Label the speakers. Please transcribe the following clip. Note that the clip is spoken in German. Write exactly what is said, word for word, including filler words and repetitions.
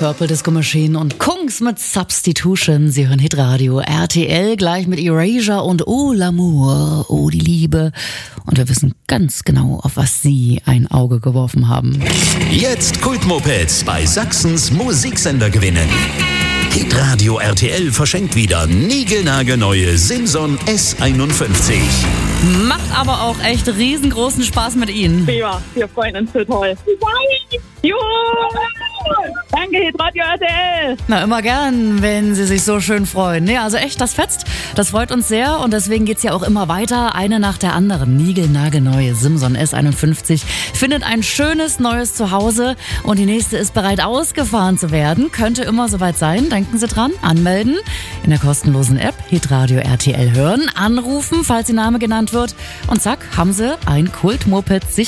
Speaker 1: Purple Disco Machine und Kungs mit Substitution. Sie hören Hitradio R T L gleich mit Erasure und Oh l'amour, oh die Liebe. Und wir wissen ganz genau, auf was Sie ein Auge geworfen haben.
Speaker 2: Jetzt Kultmopeds bei Sachsens Musiksender gewinnen. Hitradio R T L verschenkt wieder niegelnagelneue Simson S einundfünfzig.
Speaker 1: Macht aber auch echt riesengroßen Spaß mit Ihnen.
Speaker 3: Prima, wir freuen uns total. Juhu! Danke, Hitradio R T L.
Speaker 1: Na, immer gern, wenn Sie sich so schön freuen. Nee, also echt, das fetzt. Das freut uns sehr und deswegen geht's ja auch immer weiter. Eine nach der anderen. Niegelnagelneue Simson S einundfünfzig findet ein schönes neues Zuhause und die nächste ist bereit ausgefahren zu werden. Könnte immer soweit sein. Denken Sie dran. Anmelden in der kostenlosen App Hitradio R T L hören. Anrufen, falls Ihr Name genannt wird. Und zack, haben Sie ein Kultmoped sicher